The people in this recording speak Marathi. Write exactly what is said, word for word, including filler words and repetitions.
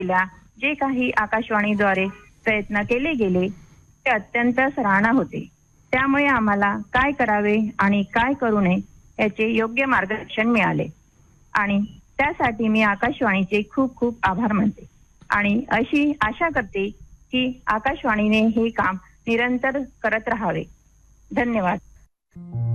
जे काही आकाशवाणीद्वारे प्रयत्न केले गेले ते अत्यंत सराहना होते. त्यामुळे आम्हाला काय करावे आणि काय करू नये याचे योग्य मार्गदर्शन मिळाले आणि त्यासाठी मी आकाशवाणीचे खूप खूप आभार मानते आणि अशी आशा करते की आकाशवाणीने हे काम निरंतर करत राहावे. धन्यवाद.